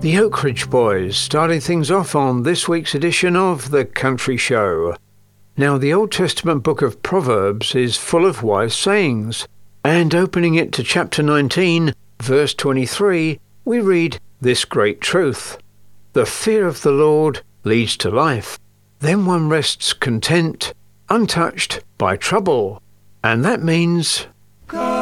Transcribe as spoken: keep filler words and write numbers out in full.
The Oak Ridge Boys, starting things off on this week's edition of The Country Show. Now, the Old Testament book of Proverbs is full of wise sayings, and opening it to chapter nineteen, verse twenty-three, we read this great truth. The fear of the Lord leads to life. Then one rests content, untouched by trouble. And that means